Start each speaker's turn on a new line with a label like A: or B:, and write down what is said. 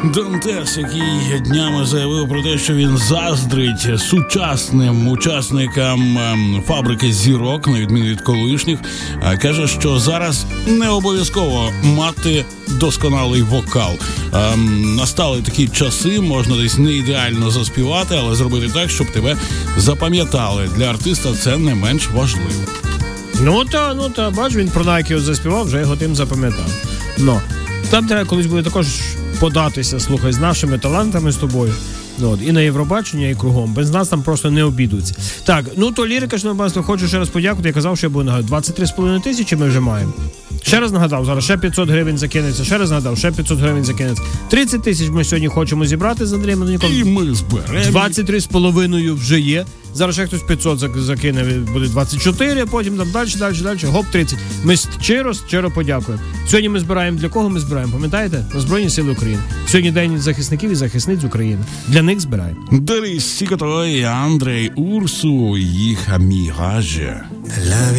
A: Дантес, який днями заявив про те, що він заздрить сучасним учасникам фабрики зірок, на відміну від колишніх, каже, що зараз не обов'язково мати досконалий вокал. Настали такі часи, можна десь не ідеально заспівати, але зробити так, щоб тебе запам'ятали. Для артиста це не менш важливо.
B: Ну та, бач, він про Nike заспівав, вже його тим запам'ятав. Там треба колись буде також податися, слухай, з нашими талантами з тобою. І на Євробачення, і кругом. Без нас там просто не обійдуться. Так, то лірика, що на хочу ще раз подякувати. Я казав, що я буду нагадати. 23,5 тисячі ми вже маємо. Ще раз нагадав, зараз ще 500 гривень закинеться. Ще раз нагадав, ще 500 гривень закинеться. 30 тисяч ми сьогодні хочемо зібрати з Андрієм Аноніком.
A: І ми зберемо.
B: 23,5 вже є. Зараз ще хтось 500 закине, буде 24, а потім там далі, гоп, 30. Ми щиро подякуємо. Сьогодні ми збираємо, для кого ми збираємо, пам'ятаєте? На Збройні Сили України. Сьогодні День захисників і захисниць України. Для них збираємо.
A: Далі Сікото і Андрей Урсу, їх амігаже.